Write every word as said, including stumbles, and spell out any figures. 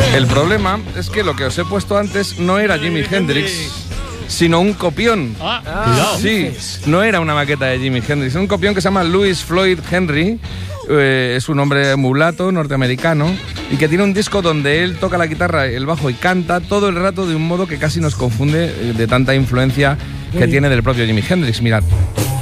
El problema es que lo que os he puesto antes no era Jimi Hendrix, sino un copión. Ah, cuidado. Sí, no era una maqueta de Jimi Hendrix, es un copión que se llama Louis Floyd Henry. Eh, es un hombre mulato norteamericano y que tiene un disco donde él toca la guitarra, el bajo y canta todo el rato de un modo que casi nos confunde, eh, de tanta influencia que tiene del propio Jimi Hendrix. Mirad.